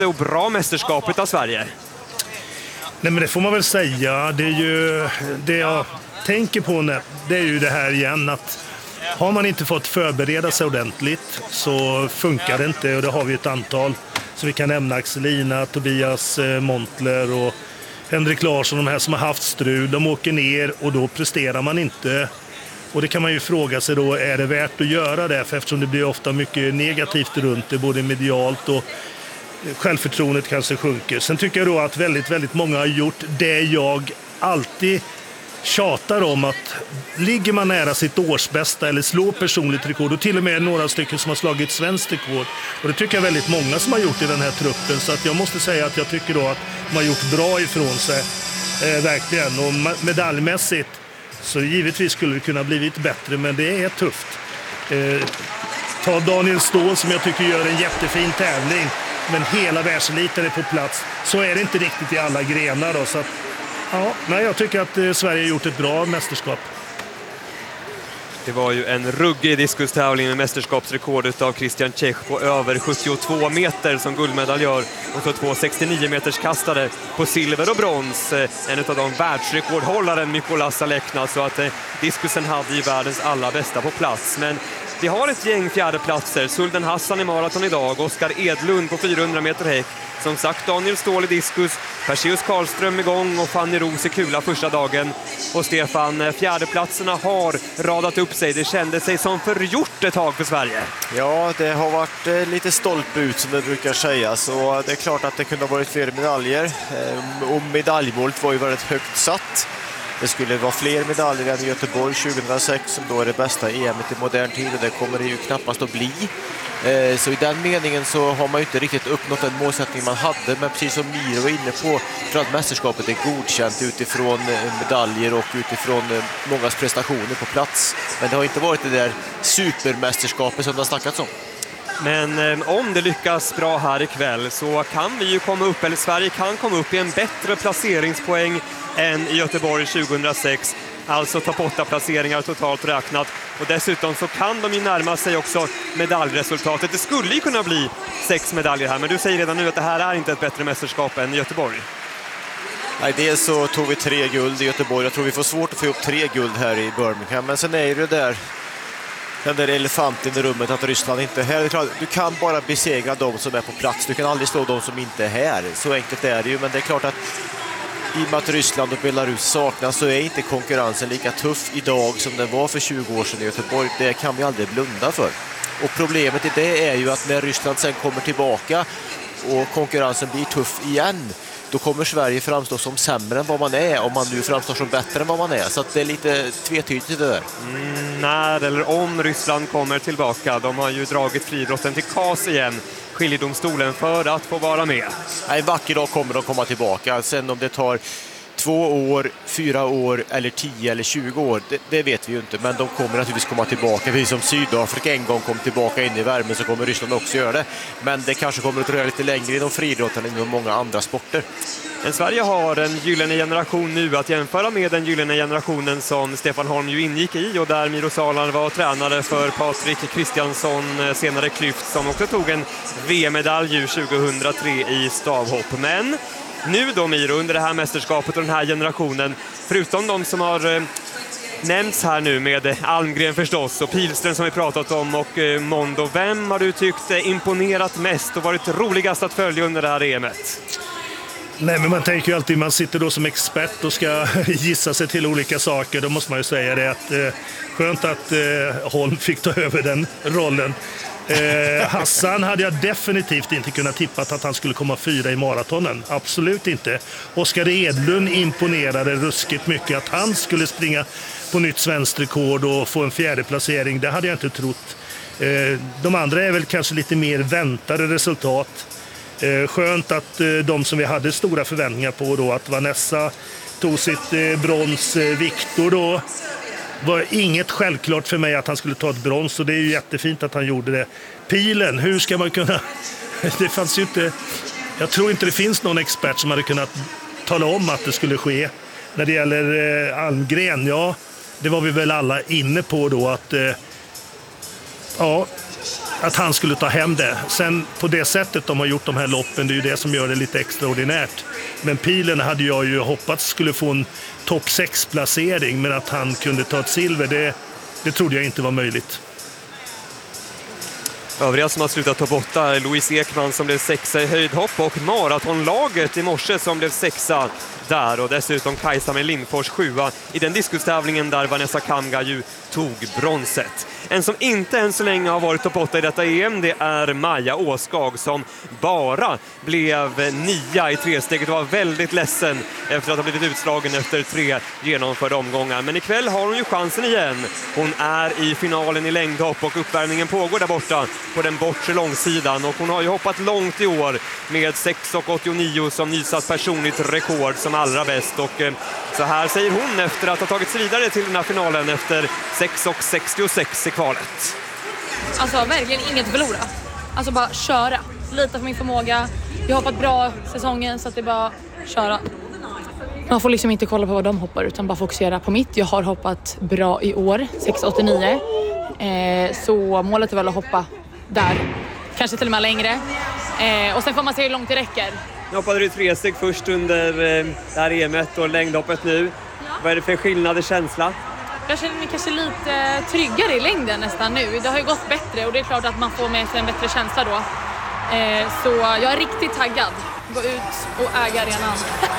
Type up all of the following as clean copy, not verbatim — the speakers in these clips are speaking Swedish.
och bra mästerskapet av Sverige. Nej, men det får man väl säga. Det är ju det jag tänker på nu, det är ju det här igen att har man inte fått förbereda sig ordentligt så funkar det inte, och det har vi ett antal. Så vi kan nämna Axelina, Tobias Montler och Henrik Larsson, de här som har haft strul. De åker ner och då presterar man inte. Och det kan man ju fråga sig då, är det värt att göra det? För eftersom det blir ofta mycket negativt runt det, både medialt och självförtroendet kanske sjunker. Sen tycker jag då att väldigt många har gjort det jag alltid tjatar om, att ligger man nära sitt årsbästa eller slår personligt rekord, och till och med några stycken som har slagit svenskt rekord, och det tycker jag väldigt många som har gjort i den här truppen, så att jag måste säga att jag tycker då att de har gjort bra ifrån sig verkligen, och medaljmässigt så givetvis skulle det kunna blivit bättre, men det är tufft. Ta Daniel Ståhl som jag tycker gör en jättefin tävling, men hela världseliten är på plats, så är det inte riktigt i alla grenar då, så att ja, nej, jag tycker att Sverige har gjort ett bra mästerskap. Det var ju en ruggig diskustävling med mästerskapsrekordet av Christian Čech på över 72 meter som guldmedaljör, och så 2 69-meterskastare på silver och brons. En av de världsrekordhållaren Mykolas Salekna, så att diskusen hade ju världens alla bästa på plats. Men vi har ett gäng fjärdeplatser. Sulden Hassan i maraton idag, Oskar Edlund på 400 meter häck. Som sagt, Daniel Ståhl i diskus, Perseus Karlström igång och Fanny Ros i kula första dagen. Och Stefan, fjärdeplatserna har radat upp sig. Det kände sig som förgjort ett tag för Sverige. Ja, det har varit lite stolpe ut som det brukar sägas. Och det är klart att det kunde ha varit fler medaljer. Och medaljmålet var ju väldigt högt satt. Det skulle vara fler medaljer än i Göteborg 2006 som då är det bästa EM:et i modern tid, och det kommer det ju knappast att bli. Så i den meningen så har man ju inte riktigt uppnått den målsättning man hade, men precis som Miro var inne på, för att mästerskapet är godkänt utifrån medaljer och utifrån mångas prestationer på plats. Men det har inte varit det där supermästerskapet som det har snackats om. Men om det lyckas bra här ikväll så kan vi ju komma upp, eller Sverige kan komma upp i en bättre placeringspoäng än i Göteborg 2006. Alltså topp 8 placeringar totalt räknat. Och dessutom så kan de ju närma sig också medaljresultatet. Det skulle ju kunna bli 6 medaljer här, men du säger redan nu att det här är inte ett bättre mästerskap än i Göteborg. Nej, dels så tog vi 3 guld i Göteborg. Jag tror vi får svårt att få upp 3 guld här i Birmingham. Men sen är det där, den där elefanten i rummet, att Ryssland inte är här. Det är klart, du kan bara besegra de som är på plats. Du kan aldrig slå de som inte är här. Så enkelt är det ju, men det är klart att i och med att Ryssland och Belarus saknas så är inte konkurrensen lika tuff idag som den var för 20 år sedan i Göteborg. Det kan vi aldrig blunda för. Och problemet i det är ju att när Ryssland sen kommer tillbaka och konkurrensen blir tuff igen, då kommer Sverige framstå som sämre än vad man är, om man nu framstår som bättre än vad man är. Så att det är lite tvetydigt det där. När eller om Ryssland kommer tillbaka. De har ju dragit friidrotten till KAS igen, skiljedomstolen, för att få vara med. En vacker dag kommer de komma tillbaka. Sen om det tar 2 år, 4 år eller 10 eller 20 år, det vet vi ju inte. Men de kommer naturligtvis komma tillbaka. Precis som Sydafrika en gång kom tillbaka in i värmen, så kommer Ryssland också göra det. Men det kanske kommer att dröja lite längre inom friidrotten än inom många andra sporter. Men Sverige har en gyllene generation nu att jämföra med den gyllene generationen som Stefan Holm ju ingick i, och där Miro Salan var tränare för Patrik Kristiansson, senare Klyft, som också tog en VM-medalj 2003 i stavhopp. Men nu då, Miro, under det här mästerskapet och den här generationen, förutom de som har nämnts här nu med Almgren förstås och Pilström som vi pratat om och Mondo, vem har du tyckt imponerat mest och varit roligast att följa under det här EM:et? Nej, men man tänker ju alltid, man sitter då som expert och ska gissa sig till olika saker. Då måste man ju säga det att skönt att Holm fick ta över den rollen. Hassan hade jag definitivt inte kunnat tippa att han skulle komma 4 i maratonen. Absolut inte. Oskar Edlund imponerade ruskigt mycket. Att han skulle springa på nytt svenskt rekord och få en 4:e placering, det hade jag inte trott. De andra är väl kanske lite mer väntade resultat. Skönt att de som vi hade stora förväntningar på då, att Vanessa tog sitt brons, Viktor då, var inget självklart för mig att han skulle ta ett brons, och det är ju jättefint att han gjorde det. Pilen, hur ska man kunna... Det fanns ju inte... Jag tror inte det finns någon expert som hade kunnat tala om att det skulle ske. När det gäller Almgren, ja, det var vi väl alla inne på då, att ja, att han skulle ta hem det. Sen på det sättet de har gjort de här loppen, det är ju det som gör det lite extraordinärt. Men pilen hade jag ju hoppats skulle få en topp 6-placering, men att han kunde ta ett silver, det trodde jag inte var möjligt. Övriga som har slutat topp 8 är Louise Ekman som blev 6 i höjdhopp och maratonlaget i morse som blev 6 där, och dessutom Kajsa med Lindfors 7 i den diskustävlingen där Vanessa Kamga ju tog bronset. En som inte än så länge har varit topp 8 i detta EM, det är Maja Åskag som bara blev 9 i tresteget och var väldigt ledsen efter att ha blivit utslagen efter 3 genomförda omgångar. Men ikväll har hon ju chansen igen. Hon är i finalen i längdhopp och uppvärmningen pågår där borta på den bortre långsidan, och hon har ju hoppat långt i år med 6,89 som nysatt personligt rekord som allra bäst, och så här säger hon efter att ha tagit sig vidare till den här finalen efter 6,66 i kvalet. Alltså verkligen inget att förlora. Alltså bara köra. Lita på min förmåga. Jag har hoppat bra säsongen så att det är bara köra. Man får liksom inte kolla på vad de hoppar utan bara fokusera på mitt. Jag har hoppat bra i år, 6,89. Så målet är väl att hoppa där. Kanske till och med längre. Och sen får man se hur långt det räcker. Nu hoppade du 3 steg först under det här EM:et och längdhoppet nu. Vad är det för skillnad i känsla? Jag känner mig kanske lite tryggare i längden nästan nu. Det har ju gått bättre och det är klart att man får med sig en bättre känsla då. Så jag är riktigt taggad. Gå ut och äga arenan.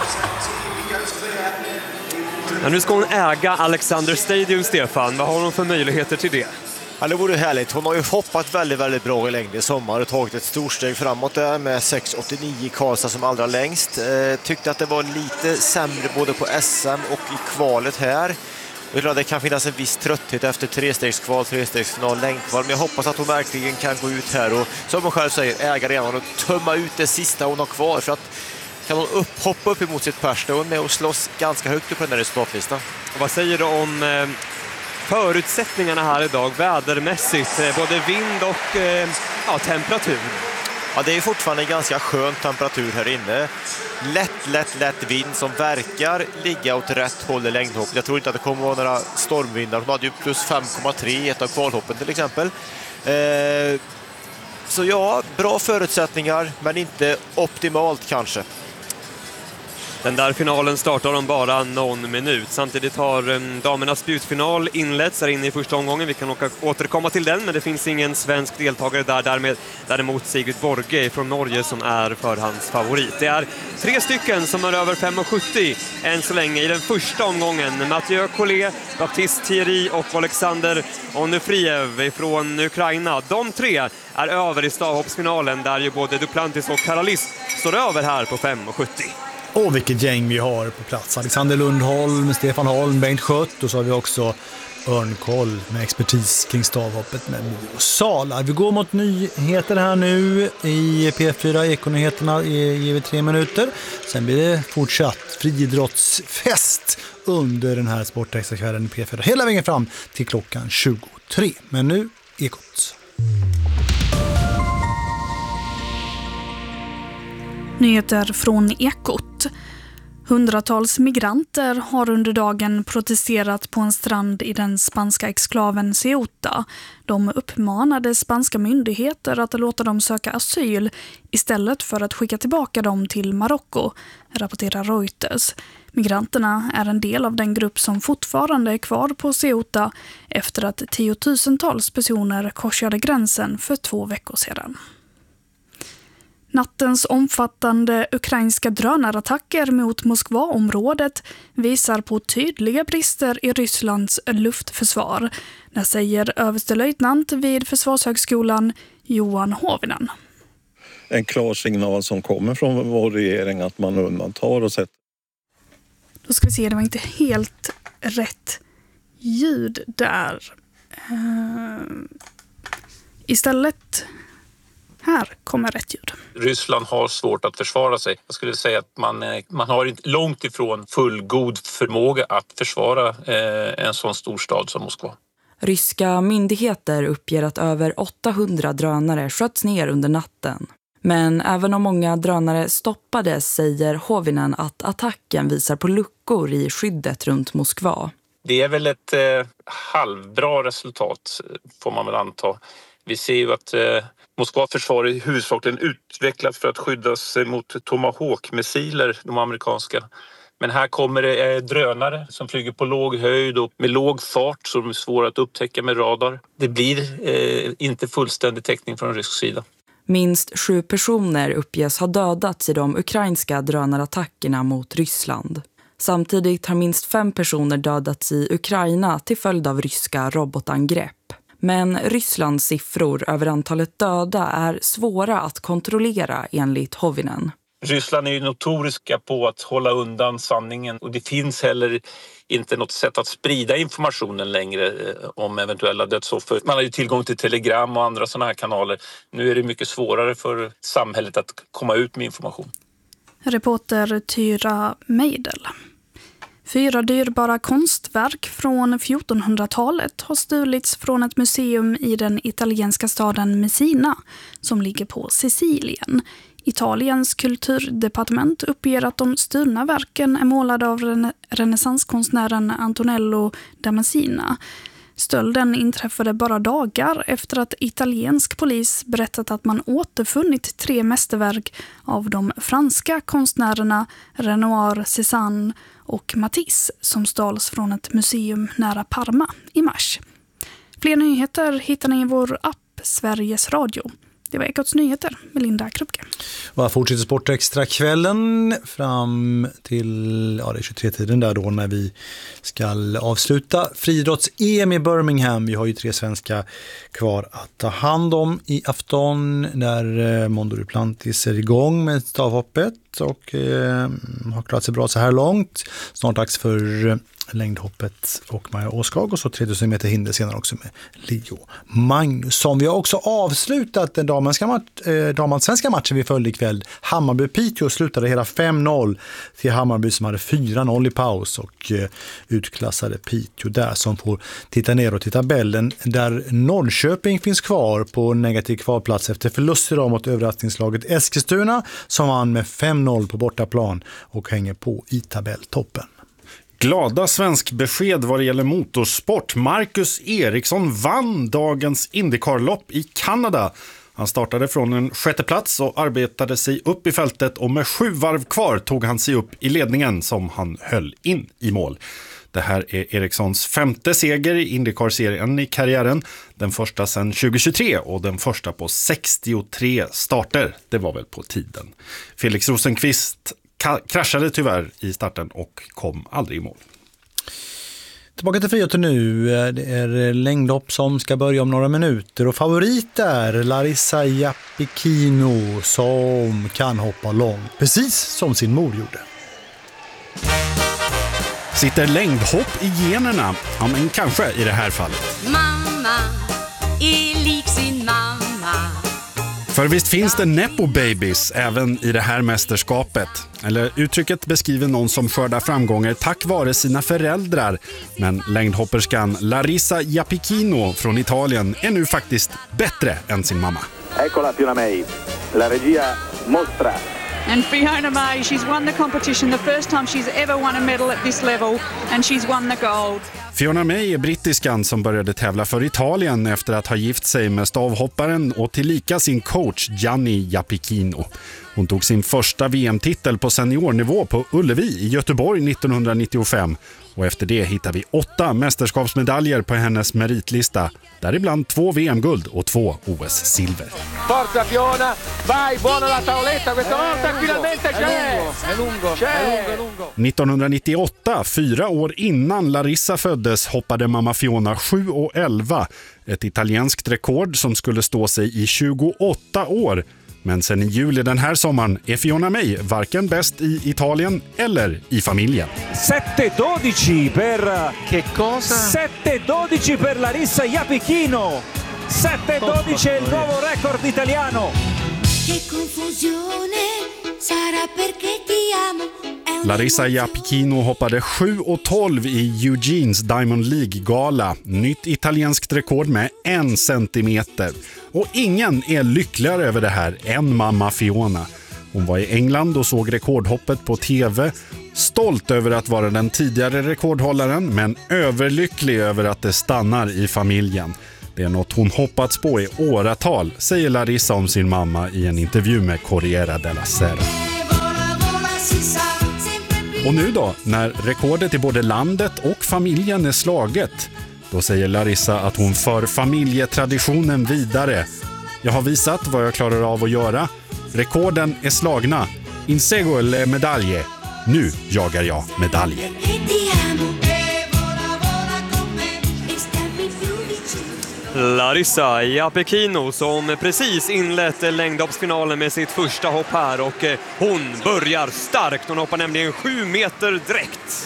Ja, nu ska hon äga Alexander Stadium, Stefan. Vad har hon för möjligheter till det? Ja, det vore härligt. Hon har ju hoppat väldigt, väldigt bra i längd i sommar och tagit ett stort steg framåt där med 6,89 i Karlstad som allra längst. Tyckte att det var lite sämre både på SM och i kvalet här. Det kan finnas en viss trötthet efter 3-stegskval, 3-stegsfinal, längdkval. Men jag hoppas att hon verkligen kan gå ut här och, som hon själv säger, äga arenan och tömma ut det sista hon har kvar. För att kan hon hoppa upp emot sitt pers, då är hon med och slåss ganska högt upp på den här resultatlistan. Och vad säger du om förutsättningarna här idag, vädermässigt? Både vind och temperatur. Ja, det är fortfarande en ganska skön temperatur här inne. Lätt vind som verkar ligga åt rätt håll i längdhopp. Jag tror inte att det kommer att vara några stormvindar. De hade ju plus 5,3 i ett av kvalhoppen till exempel. Så ja, bra förutsättningar, men inte optimalt kanske. Den där finalen startar om bara någon minut. Samtidigt har damernas spjutfinal inletts här inne i första omgången. Vi kan återkomma till den, men det finns ingen svensk deltagare där. Däremot Sigrid Borge från Norge som är förhandsfavorit. Det är 3 stycken som är över 5,70 än så länge i den första omgången. Mathieu Collet, Baptiste Thierry och Alexander Onufriev från Ukraina. De 3 är över i stavhoppsfinalen där ju både Duplantis och Karalis står över här på 5,70. Och vilket gäng vi har på plats. Alexander Lundholm, Stefan Holm, Bengt Schött, och så har vi också Örnkoll med expertis kring stavhoppet med Mio Sala. Vi går mot nyheter här nu i P4 Ekonyheterna ger vi 3 minuter. Sen blir det fortsatt friidrottsfest under den här sportextrakvällen i P4 hela vägen fram till klockan 23. Men nu Ekot. Nyheter från Ekot. Hundratals migranter har under dagen protesterat på en strand i den spanska exklaven Ceuta. De uppmanade spanska myndigheter att låta dem söka asyl istället för att skicka tillbaka dem till Marocko, rapporterar Reuters. Migranterna är en del av den grupp som fortfarande är kvar på Ceuta efter att tiotusentals personer korsade gränsen för 2 veckor sedan. Nattens omfattande ukrainska drönarattacker mot Moskvaområdet visar på tydliga brister i Rysslands luftförsvar. Det säger överstelöjtnant vid Försvarshögskolan Johan Hovinen. En klar signal som kommer från vår regering att man undantar och sätter. Då ska vi se, det var inte helt rätt ljud där. Istället... Här kommer rätt ljud. Ryssland har svårt att försvara sig. Jag skulle säga att man har långt ifrån fullgod förmåga att försvara en sån stor stad som Moskva. Ryska myndigheter uppger att över 800 drönare sköts ner under natten. Men även om många drönare stoppades säger Hovinen att attacken visar på luckor i skyddet runt Moskva. Det är väl ett halvbra resultat får man väl anta. Vi ser ju att Moskvas försvar är huvudsakligen utvecklat för att skydda sig mot Tomahawk-missiler, de amerikanska. Men här kommer det drönare som flyger på låg höjd och med låg fart som är svåra att upptäcka med radar. Det blir inte fullständig täckning från rysk sida. Minst 7 personer uppges ha dödats i de ukrainska drönarattackerna mot Ryssland. Samtidigt har minst 5 personer dödats i Ukraina till följd av ryska robotangrepp. Men Rysslands siffror över antalet döda är svåra att kontrollera enligt Hovinen. Ryssland är ju notoriska på att hålla undan sanningen och det finns heller inte något sätt att sprida informationen längre om eventuella dödsoffer. Man har ju tillgång till telegram och andra sådana här kanaler. Nu är det mycket svårare för samhället att komma ut med information. Reporter Tyra Meidel. 4 dyrbara konstverk från 1400-talet har stulits från ett museum i den italienska staden Messina som ligger på Sicilien. Italiens kulturdepartement uppger att de stulna verken är målade av renässanskonstnären Antonello Damascena. Stölden inträffade bara dagar efter att italiensk polis berättat att man återfunnit 3 mästerverk av de franska konstnärerna Renoir, Cézanne och Matisse som stals från ett museum nära Parma i mars. Fler nyheter hittar ni i vår app Sveriges Radio. Det var Ekots nyheter med Linda Krupke. Och här fortsätter Sportextra-kvällen fram till det 23-tiden där då när vi ska avsluta friidrotts-EM i Birmingham. Vi har ju 3 svenska kvar att ta hand om i afton där Mondo Duplantis är igång med stavhoppet och har klarat sig bra så här långt. Snart dags för längdhoppet och Maja Åskag och så 3000 meter hinder senare också med Leo Magnusson. Vi har också avslutat den damallsvenska matchen vi följde ikväll. Hammarby-Piteå slutade hela 5-0 till Hammarby som hade 4-0 i paus och utklassade Piteå där som får titta neråt i tabellen där Norrköping finns kvar på negativ kvalplats efter förlust idag mot överraskningslaget Eskilstuna som vann med 5-0 på bortaplan och hänger på i tabelltoppen. Glada svensk besked vad det gäller motorsport. Marcus Eriksson vann dagens IndyCar-lopp i Kanada. Han startade från en 6:e plats och arbetade sig upp i fältet och med 7 varv kvar tog han sig upp i ledningen som han höll in i mål. Det här är Erikssons 5:e seger i IndyCar-serien i karriären. Den första sedan 2023 och den första på 63 starter. Det var väl på tiden. Felix Rosenqvist kraschade tyvärr i starten och kom aldrig i mål. Tillbaka till friidrotten nu. Det är längdhopp som ska börja om några minuter och favorit är Larissa Japikino som kan hoppa långt, precis som sin mor gjorde. Sitter längdhopp i generna? Ja, men kanske i det här fallet. Mamma är lik sin mamma. För visst finns det nepo babies även i det här mästerskapet. Eller uttrycket beskriver någon som skördar framgångar tack vare sina föräldrar. Men längdhopperskan Larissa Japikino från Italien är nu faktiskt bättre än sin mamma. Eccola Fiona May, la regia mostra. And Fiona May, she's won the competition the first time she's ever won a medal at this level and she's won the gold. Fiona May är brittiskan som började tävla för Italien efter att ha gift sig med stavhopparen och tillika sin coach Gianni Japikino. Hon tog sin första VM-titel på seniornivå på Ullevi i Göteborg 1995 och efter det hittar vi 8 mästerskapsmedaljer på hennes meritlista, däribland 2 VM-guld och 2 OS-silver. Forza Fiona, vai, buona la tavoletta, questa volta finalmente c'è! È lungo. 1998, 4 år innan Larissa föddes, hoppade mamma Fiona 7,11. Ett italienskt rekord som skulle stå sig i 28 år. Men sen i juli den här sommaren är Fiona May varken bäst i Italien eller i familjen. 7:12 per... Che cosa? 7:12 per Larissa Japikino. 7:12 è il nuovo record italiano. Che confusione sarà perché ti amo. Larissa Japikino hoppade 7,12 i Eugenes Diamond League-gala. Nytt italienskt rekord med 1 centimeter. Och ingen är lyckligare över det här än mamma Fiona. Hon var i England och såg rekordhoppet på tv. Stolt över att vara den tidigare rekordhållaren men överlycklig över att det stannar i familjen. Det är något hon hoppats på i åratal, säger Larissa om sin mamma i en intervju med Corriere della Sera. Och nu då, när rekordet i både landet och familjen är slaget, då säger Larissa att hon för familjetraditionen vidare. Jag har visat vad jag klarar av att göra. Rekorden är slagna. Insego le medaglie. Nu jagar jag medaljer. Larissa Japekino som precis inlett längdhoppsfinalen med sitt första hopp här, och hon börjar starkt. Hon hoppar nämligen 7 meter direkt.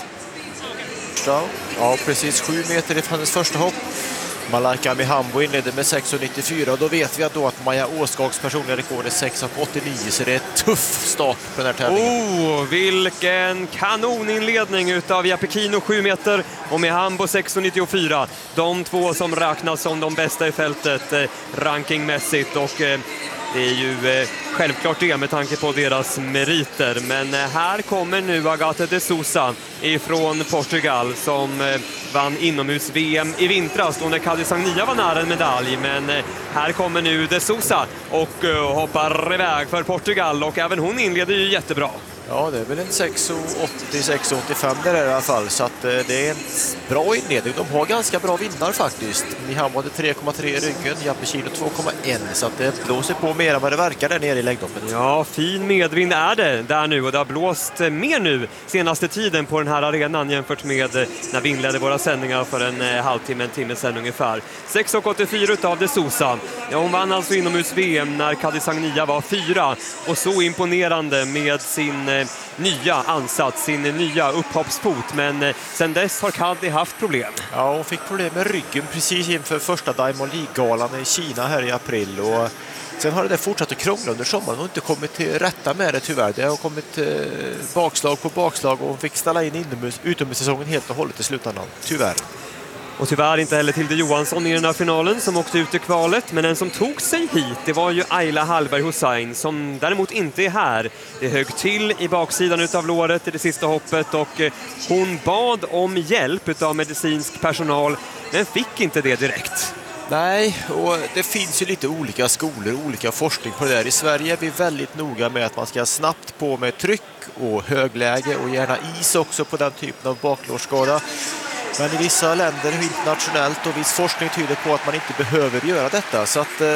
Ja, precis 7 meter ifrån hennes första hopp. Malaika Mihambo inledde med 6,94 och då vet vi att Maja Åskags personliga rekord är 6,89, så det är tuff start på den här tävlingen. Vilken kanoninledning utav Japekino 7 meter och Mihambo 6,94. De två som räknas som de bästa i fältet rankingmässigt, och det är ju självklart det med tanke på deras meriter. Men här kommer nu Agathe de Sousa ifrån Portugal som vann inomhus-VM i vintras då när Cadi Sagnia var nära en medalj. Men här kommer nu de Sousa och hoppar iväg för Portugal, och även hon inleder ju jättebra. Ja, det är väl en 6,80-6,85 där i alla fall, så att det är en bra inledning. De har ganska bra vindar faktiskt. Mihambo hade 3,3 i ryggen, Japekino 2,1, så att det blåser på mer än vad det verkar där nere i längdhoppet. Ja, fin medvind är det där nu, och det har blåst mer nu senaste tiden på den här arenan jämfört med när vi inledde våra sändningar för en halvtimme, en timme sedan ungefär. 6,84 utav de Sousa. Ja, hon vann alltså inomhus-VM när Cadi Sagnia var 4, och så imponerande med sin nya ansats, sin nya upphoppsfot, men sen dess har Cadi haft problem. Ja, hon fick problem med ryggen precis inför första Diamond League-galan i Kina här i april, och sen har det fortsatt att krångla under sommaren och inte kommit till rätta med det tyvärr. Det har kommit bakslag på bakslag, och hon fick ställa in utomhussäsongen helt och hållet i slutändan, tyvärr. Och tyvärr inte heller Tilde Johansson i den här finalen som åkte ut i kvalet. Men en som tog sig hit, det var ju Ayla Hallberg Hussein som däremot inte är här. Det högg till i baksidan utav låret i det sista hoppet, och hon bad om hjälp utav medicinsk personal men fick inte det direkt. Nej, och det finns ju lite olika skolor, olika forskning på det där. I Sverige är vi väldigt noga med att man ska snabbt på med tryck och högläge och gärna is också på den typen av baklårsskada. Men i vissa länder internationellt och viss forskning tyder på att man inte behöver göra detta. Så att,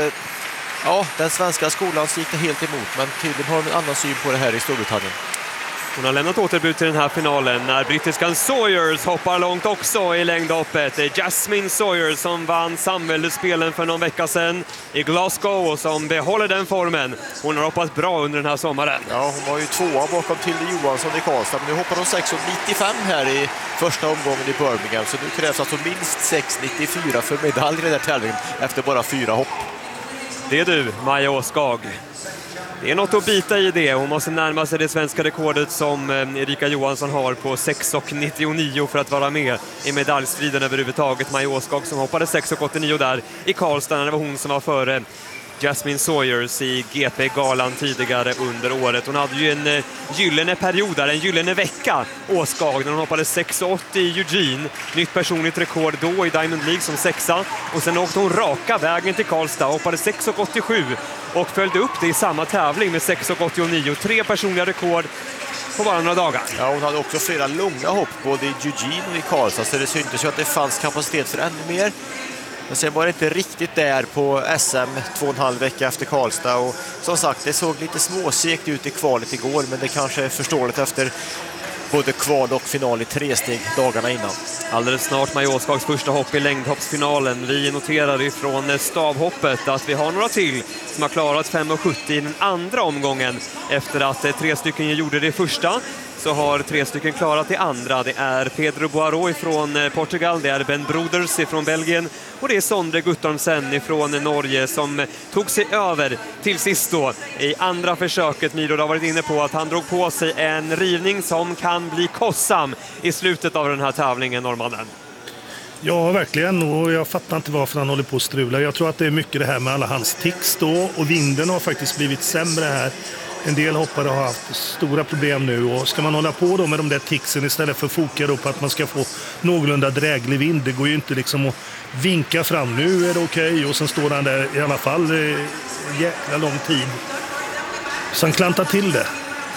ja, den svenska skolan gick det helt emot, men tydligen har en annan syn på det här i Storbritannien. Hon har lämnat återbud till den här finalen när brittiskan Sawyers hoppar långt också i längdhoppet. Jasmine Sawyers som vann samväldesspelen för någon vecka sedan i Glasgow och som behåller den formen. Hon har hoppat bra under den här sommaren. Ja, hon var ju 2 bakom Tilde Johansson i Karlstad, men nu hoppar hon 6,95 här i första omgången i Birmingham. Så nu krävs alltså minst 6,94 för medalj i den här tävlingen efter bara 4 hopp. Det är du, Maja Åskag. Det är något att bita i det. Hon måste närma sig det svenska rekordet som Erika Johansson har på 6,99 för att vara med i medaljstriden överhuvudtaget. Maja Åskag som hoppade 6,89 där i Karlstad när det var hon som var före Jasmine Sawyers i GP-galan tidigare under året. Hon hade ju en gyllene period där, en gyllene vecka, Åskag, när hon hoppade 6,80 i Eugene. Nytt personligt rekord då i Diamond League som 6:a. Och sen åkte hon raka vägen till Karlstad, hoppade 6,87 och följde upp det i samma tävling med 6,89. 3 personliga rekord på bara några dagar. Ja, hon hade också flera långa hopp både i Eugene och i Karlstad, så det syntes ju att det fanns kapacitet för ännu mer. Men sen var det inte riktigt där på SM 2,5 vecka efter Karlstad, och som sagt, det såg lite småsekt ut i kvalet igår, men det kanske är förståeligt efter både kval och final i 3 steg dagarna innan. Alldeles snart Maja Åskags första hopp i längdhoppsfinalen. Vi noterar ifrån stavhoppet att vi har några till som har klarat 5,70 i den andra omgången. Efter att 3 stycken gjorde det första så har 3 stycken klarat det andra. Det är Pedro Boaro från Portugal, det är Ben Broders från Belgien och det är Sondre Guttormsen från Norge som tog sig över till sist då i andra försöket. Miro har varit inne på att han drog på sig en rivning som kan bli kostsam i slutet av den här tävlingen, norrmannen. Ja, verkligen. Och jag fattar inte varför han håller på att strula. Jag tror att det är mycket det här med alla hans tics då. Och vinden har faktiskt blivit sämre här en del hoppare har haft stora problem nu, och ska man hålla på då med de där ticsen istället för att foka då på att man ska få någorlunda dräglig vind, det går ju inte liksom att vinka fram, nu är det okej, och sen står han där i alla fall jäkla lång tid. Så han klantar till det.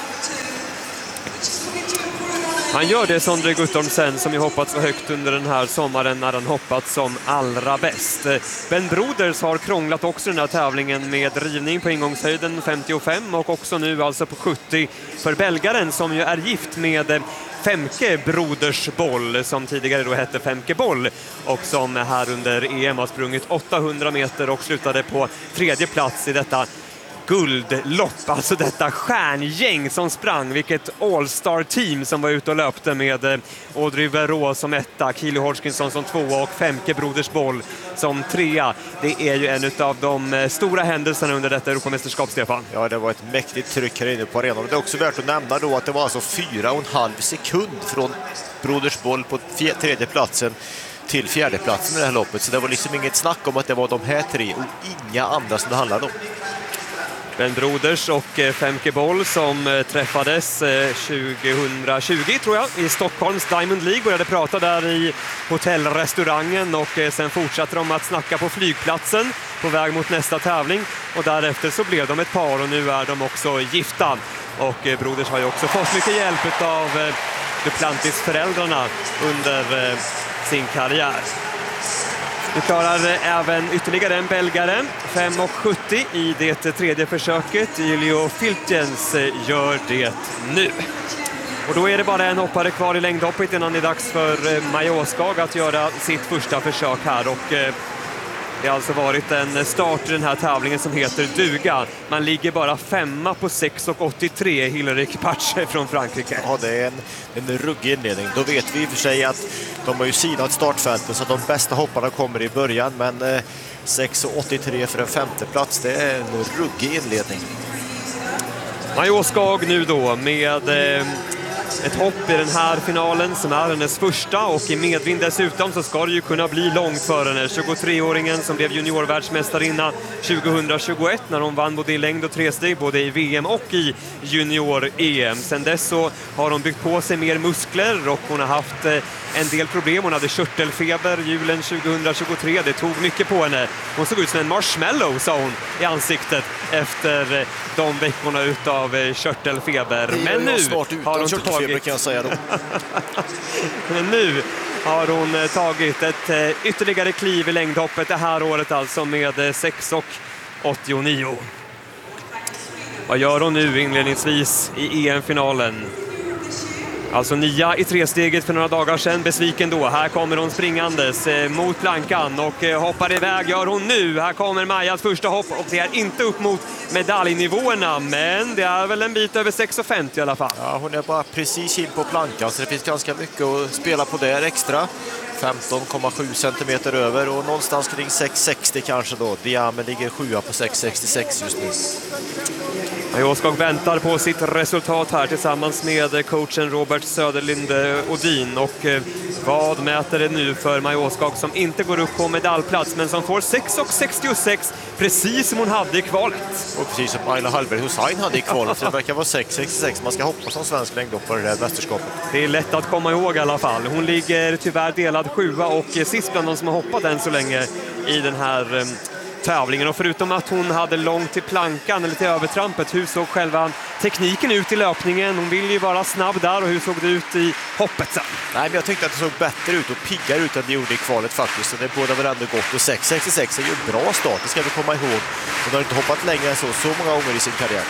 Han gör det, Sondre Guttormsen, som ju hoppat så högt under den här sommaren när han hoppat som allra bäst. Ben Broders har krånglat också den här tävlingen med drivning på ingångshöjden 55 och också nu alltså på 70 för belgaren som ju är gift med Femke Broders Boll, som tidigare då hette Femke Boll och som här under EM har sprungit 800 meter och slutade på 3:e plats i detta guldlopp, alltså detta stjärngäng som sprang, vilket all-star-team som var ute och löpte med Audrey Verreaux som etta, Kili Hodgkinson som tvåa och Femke Broders Boll som trea. Det är ju en av de stora händelserna under detta Europamästerskap, Stefan. Ja, det var ett mäktigt tryck här inne på arenan. Det är också värt att nämna då att det var alltså 4,5 sekund från Broders Boll på 3:e platsen till 4:e platsen i det här loppet. Så det var liksom inget snack om att det var de här tre och inga andra som det handlade om. Ben Broders och Femke Boll som träffades 2020 tror jag i Stockholms Diamond League, började prata där i hotellrestaurangen och sen fortsatte de att snacka på flygplatsen på väg mot nästa tävling, och därefter så blev de ett par och nu är de också gifta. Och Broders har ju också fått mycket hjälp av Duplantis-föräldrarna under sin karriär. Vi klarar även ytterligare en belgare, 5,70 i det tredje försöket. Julio Filtjens gör det nu. Och då är det bara en hoppare kvar i längdhoppet innan det är dags för Maja Åskag att göra sitt första försök här. Och det har alltså varit en start i den här tävlingen som heter duga. Man ligger bara 5 på 6,83, Hillary Kipache från Frankrike. Ja, det är en ruggig inledning. Då vet vi i och för sig att de har ju sidat startfältet så att de bästa hopparna kommer i början. Men 6,83 för en 5:e plats, det är en ruggig inledning. Maja Åskag nu då med ett hopp i den här finalen som är hennes första, och i medvind dessutom så ska det ju kunna bli långt för henne. 23-åringen som blev juniorvärldsmästarinna 2021 när hon vann både i längd och tresteg både i VM och i junior-EM. Sen dess så har hon byggt på sig mer muskler och hon har haft en del problem. Hon hade körtelfeber julen 2023. Det tog mycket på henne. Hon såg ut som en marshmallow, sa hon, i ansiktet efter de veckorna utav körtelfeber. Men nu har hon tagit... kan jag säga då. Men nu har hon tagit ett ytterligare kliv i längdhoppet det här året, alltså med 6,89. Vad gör hon nu inledningsvis i EM-finalen? Alltså 9 i tresteget för några dagar sedan, besviken då. Här kommer hon springandes mot plankan och hoppar iväg, gör hon nu. Här kommer Majas första hopp och det är inte upp mot medaljnivåerna, men det är väl en bit över 6,50 i alla fall. Ja, hon är bara precis in på plankan så det finns ganska mycket att spela på där extra. 15,7 centimeter över och någonstans kring 6,60 kanske då. Diamen ligger 7 på 6,66 just nu. Maja Åskag väntar på sitt resultat här tillsammans med coachen Robert Söderlind Odin. Och vad mäter det nu för Maja Åskag som inte går upp på medaljplats men som får 6,66 precis som hon hade i kvalet. Och precis som Ayla Hallberg Hussein hade i kvalet, så det verkar vara 6,66. Man ska hoppas som svensk längdhoppare i det här mästerskapet. Det är lätt att komma ihåg i alla fall. Hon ligger tyvärr delad 7 och sist bland de som har hoppat än så länge i den här tävlingen. Och förutom att hon hade långt till plankan eller till övertrampet, hur såg själva tekniken ut i löpningen? Hon ville ju vara snabb där, och hur såg det ut i hoppet sen? Nej, men jag tyckte att det såg bättre ut och piggare ut än det gjorde i kvalet faktiskt. Så det båda var ändå gott, och 6,66 är ju en bra start, det ska vi komma ihåg. Hon har inte hoppat längre än så många gånger i sin karriär.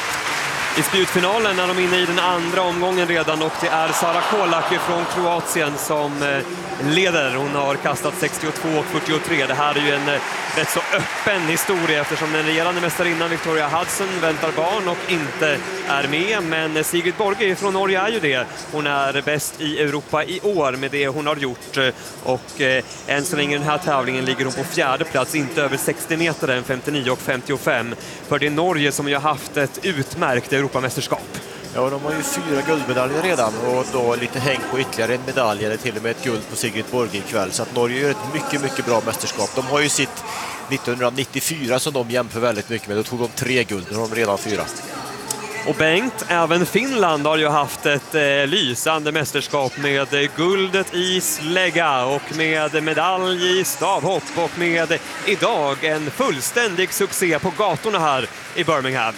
I spjutfinalen är de inne i den andra omgången redan, och det är Sara Kolak från Kroatien som leder. Hon har kastat 62 och 43. Det här är ju en rätt så öppen historia eftersom den regerande mästarinnan Victoria Hudson väntar barn och inte är med. Men Sigrid Borge från Norge är ju det. Hon är bäst i Europa i år med det hon har gjort. Och än så länge i den här tävlingen ligger hon på 4:e plats, inte över 60 meter än 59 och 55. För det är Norge som ju har haft ett utmärkt Europamästerskap. Ja, de har ju 4 guldmedaljer redan och då lite häng på ytterligare en medalj eller till och med ett guld på Sigrid Borge ikväll. Så att Norge gör ett mycket, mycket bra mästerskap. De har ju sitt 1994 som de jämför väldigt mycket med. Då tog de 3 guld, nu har de redan 4. Och Bengt, även Finland har ju haft ett lysande mästerskap med guldet i slägga och med medalj i stavhopp och med idag en fullständig succé på gatorna här i Birmingham.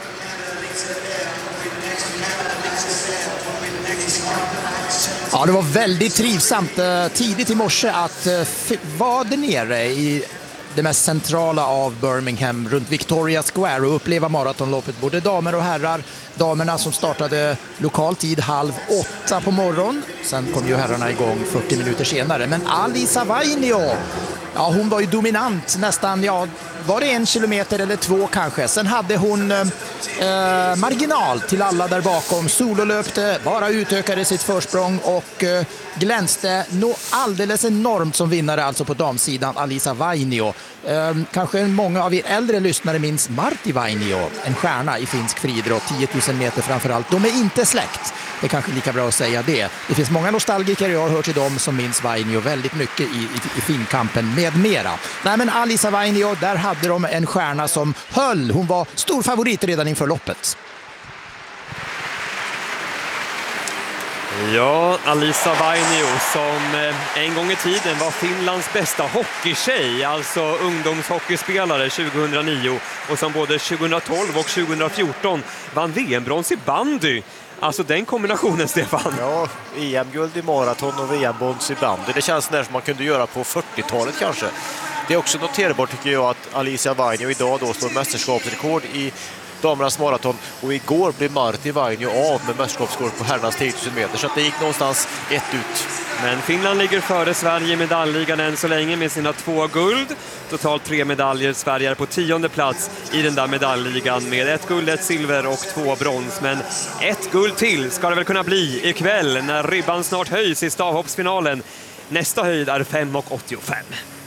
Ja, det var väldigt trivsamt tidigt i morse att vara där nere i det mest centrala av Birmingham runt Victoria Square och uppleva maratonloppet, både damer och herrar. Damerna som startade lokal tid 7:30 på morgon. Sen kom ju herrarna igång 40 minuter senare. Men Alisa Vainio, ja, hon var ju dominant nästan, ja, var det 1 kilometer eller 2 kanske. Sen hade hon marginal till alla där bakom. Sololöpte, bara utökade sitt försprång och glänste alldeles enormt som vinnare alltså på damsidan, Alisa Vainio. Kanske många av er äldre lyssnare minns Martti Vainio, en stjärna i finsk friidrott, 10 000 meter framförallt. De är inte släkt. Det är kanske lika bra att säga det. Det finns många nostalgiker, jag har hört till dem som minns Vainio väldigt mycket i finkampen med mera. Nej, men Alisa Vainio, där hade de en stjärna som höll. Hon var stor favorit redan inför loppet. Ja, Alisa Vainio som en gång i tiden var Finlands bästa hockeytjej, alltså ungdomshockeyspelare 2009 och som både 2012 och 2014 vann VM-brons i bandy. Alltså den kombinationen, Stefan. Ja, EM-guld i maraton och VM-brons i bandy. Det känns när som man kunde göra på 40-talet kanske. Det är också noterbart tycker jag att Alisa Vainio idag då slår mästerskapsrekord i damernas maraton och igår blev Martti Vainio av med mästerskapsrekord på herrarnas 10 000 meter, så att det gick någonstans ett ut. Men Finland ligger före Sverige i medaljligan än så länge med sina 2 guld. Totalt 3 medaljer. Sverige är på 10:e plats i den där medaljligan med 1 guld, 1 silver och 2 brons. Men 1 guld till ska det väl kunna bli ikväll när ribban snart höjs i stavhoppsfinalen. Nästa höjd är 5,85.